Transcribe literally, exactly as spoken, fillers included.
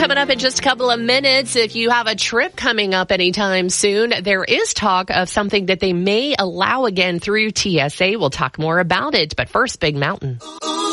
Coming up in just a couple of minutes, if you have a trip coming up anytime soon, there is talk of something that they may allow again through T S A. We'll talk more about it. But first, Big Mountain.